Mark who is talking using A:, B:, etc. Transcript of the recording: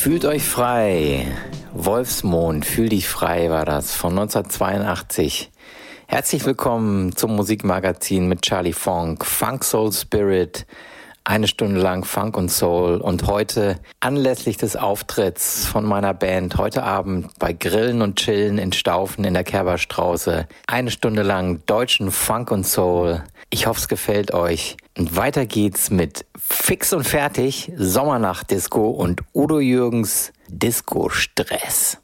A: Fühlt euch frei. Wolfsmond, fühl dich frei war das von 1982. Herzlich willkommen zum Musikmagazin mit Charlie Funk, Funk Soul Spirit. Eine Stunde lang Funk und Soul und heute anlässlich des Auftritts von meiner Band heute Abend bei Grillen und Chillen in Staufen in der Kerberstraße. Eine Stunde lang deutschen Funk und Soul. Ich hoffe, es gefällt euch. Und weiter geht's mit Fix und Fertig, Sommernacht-Disco und Udo Jürgens Disco-Stress.